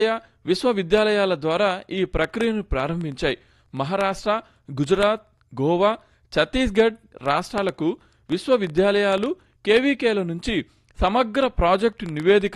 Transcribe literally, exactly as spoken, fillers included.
విశ్వవిద్యాలయాల ద్వారా ఈ ప్రక్రియను ప్రారంభించాయి. మహారాష్ట్ర, గుజరాత్, గోవా, ఛత్తీస్గఢ్ రాష్ట్రాలకు విశ్వవిద్యాలయాలు కేవీకేల నుంచి సమగ్ర ప్రాజెక్టు నివేదిక